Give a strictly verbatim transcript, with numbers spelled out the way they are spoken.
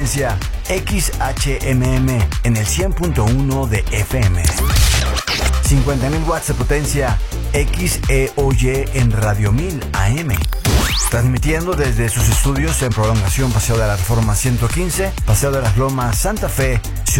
frecuencia X H M M en el cien punto uno de F M. cincuenta mil watts de potencia X E O Y en Radio mil A M. Transmitiendo desde sus estudios en Prolongación Paseo de la Reforma ciento quince, Paseo de las Lomas, Santa Fe,